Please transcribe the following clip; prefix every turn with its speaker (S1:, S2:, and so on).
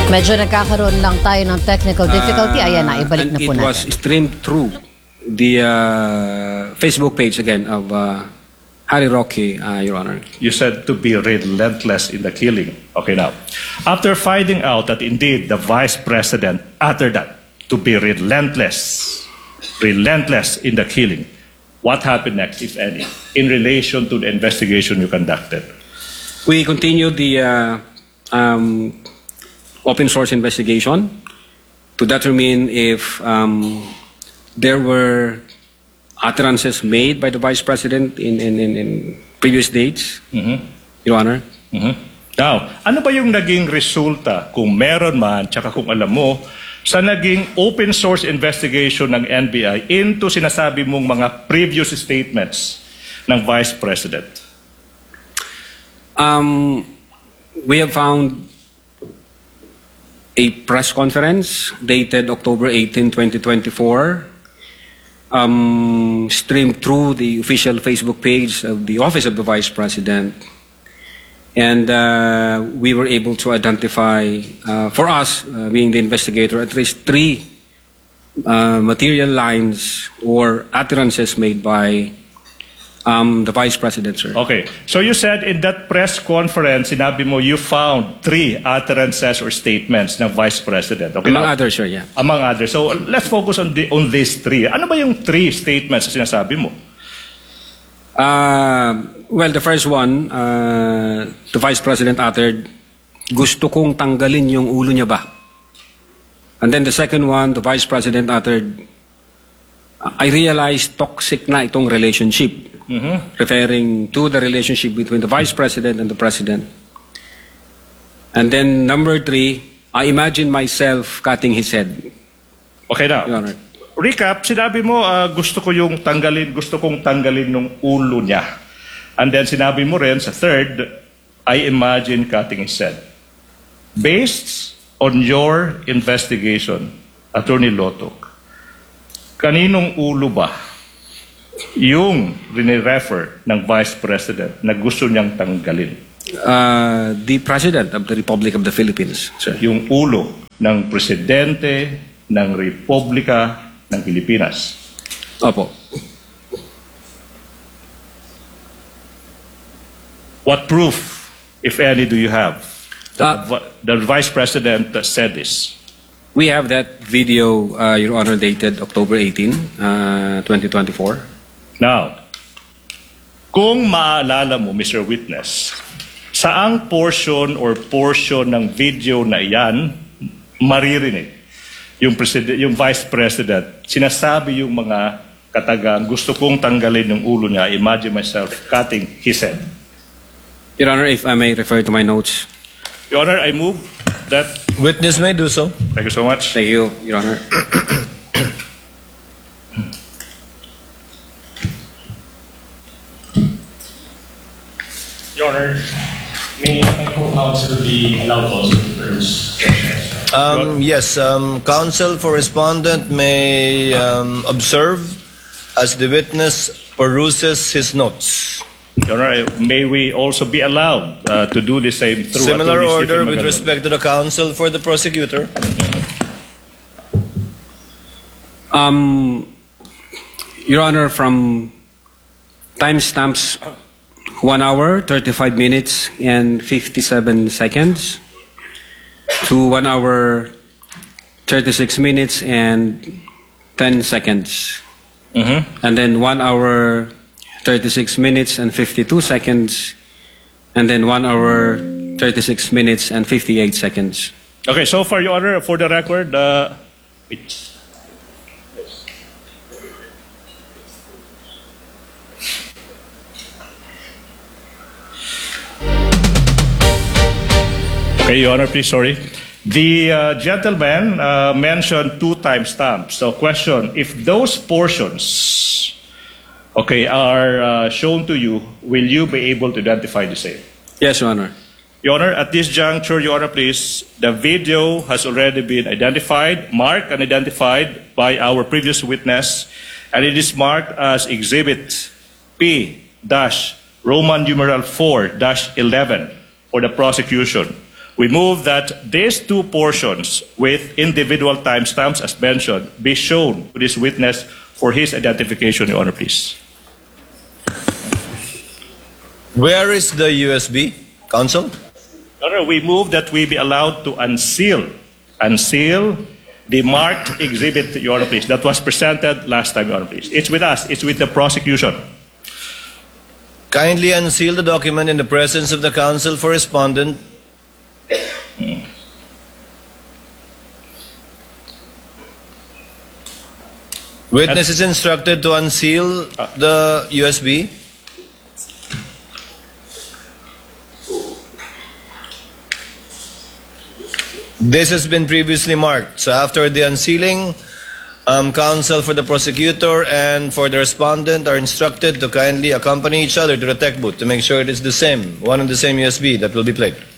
S1: Medyo nagkakaroon lang tayo ng technical difficulty. Ayan na, ibalik na po
S2: and
S1: natin.
S2: it was streamed through the Facebook page again of Harry Roque, Your Honor.
S3: You said to be relentless in the killing. Okay, now, after finding out that indeed the Vice President uttered that, to be relentless in the killing, what happened next, if any, in relation to the investigation you conducted?
S2: We continued the open source investigation to determine if there were utterances made by the Vice President in previous dates, Your Honor.
S3: Now, ano ba yung naging resulta, kung meron man, tsaka kung alam mo, sa naging open source investigation ng NBI into sinasabi mong mga previous statements ng Vice President?
S2: We have found a press conference dated October 18, 2024, streamed through the official Facebook page of the Office of the Vice President. And we were able to identify, for us, being the investigator, at least 3 material lines or utterances made by the Vice President, sir.
S3: Okay. So you said in that press conference, sinabi mo, you found 3 utterances or statements ng Vice President. Okay,
S2: Among others, sir, yeah.
S3: Among others. So let's focus on these 3. Ano ba yung 3 statements na sinasabi mo?
S2: Well, the first one, the Vice President uttered, gusto kong tanggalin yung ulo niya ba? And then the second one, the Vice President uttered, I realized toxic na itong relationship, referring to the relationship between the Vice President and the President. And then number 3, I imagine myself cutting his head.
S3: Okay na.
S2: Your Honor.
S3: Recap, sinabi mo, gusto kong tanggalin ng ulo niya. And then sinabi mo rin sa third, I imagine cutting his head. Based on your investigation, Attorney Lotok, kaninong ulo ba yung rinirefer ng Vice President na gusto niyang tanggalin?
S2: The President of the Republic of the Philippines, sir.
S3: Yung ulo ng Presidente ng Republika ng Pilipinas.
S2: Opo.
S3: What proof, if any, do you have that the Vice President said this?
S2: We have that video, Your Honor, dated October 18, 2024.
S3: Now, kung maalala mo, Mr. Witness, saang portion ng video na iyan maririnig yung Vice President, sinasabi yung mga katagang, gusto kong tanggalin yung ulo niya, imagine myself cutting his head.
S2: Your Honor, if I may refer to my notes.
S3: Your Honor, I move that.
S4: Witness may do so.
S3: Thank you so much.
S2: Thank you, Your Honor.
S5: Your Honor, may my co-counsel be allowed also to produce questions?
S4: Yes, counsel for respondent may observe as the witness peruses his notes.
S3: Your Honor, may we also be allowed to do the same through
S4: Similar
S3: Attorney
S4: order
S3: Stephen
S4: with
S3: Magalan?
S4: respect to the counsel for the prosecutor.
S2: Your Honor, from timestamps 1 hour, 35 minutes, and 57 seconds to 1 hour, 36 minutes, and 10 seconds. And then 1 hour, 36 minutes, and 52 seconds, and then 1 hour, 36 minutes, and 58 seconds.
S3: Okay, so far, Your Honor, for the record, okay, Your Honor, please, sorry. The gentleman mentioned 2 timestamps. So, question, if those portions, okay, are shown to you, will you be able to identify the same?
S2: Yes, Your Honor.
S3: Your Honor, at this juncture, Your Honor, please, the video has already been identified, marked and identified by our previous witness, and it is marked as Exhibit P-Roman numeral 4-11 for the prosecution. We move that these two portions with individual timestamps as mentioned be shown to this witness for his identification, Your Honor, please.
S4: Where is the USB, counsel?
S3: Your Honor, we move that we be allowed to unseal the marked exhibit, Your Honor, please, that was presented last time, Your Honor, please. It's with us. It's with the prosecution.
S4: Kindly unseal the document in the presence of the counsel for respondent. Witness is instructed to unseal the USB. This has been previously marked. So after the unsealing, counsel for the prosecutor and for the respondent are instructed to kindly accompany each other to the tech booth to make sure it is the same, one and the same USB that will be played.